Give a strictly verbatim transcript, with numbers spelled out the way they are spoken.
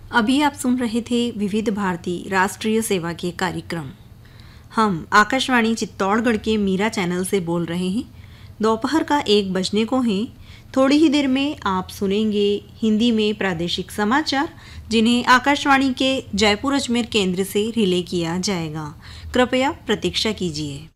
अभी आप सुन रहे थे विविध भारती राष्ट्रीय सेवा के कार्यक्रम। हम आकाशवाणी चित्तौड़गढ़ के मीरा चैनल से बोल रहे हैं। दोपहर का एक बजने को है। थोड़ी ही देर में आप सुनेंगे हिंदी में प्रादेशिक समाचार, जिन्हें आकाशवाणी के जयपुर अजमेर केंद्र से रिले किया जाएगा। कृपया प्रतीक्षा कीजिए।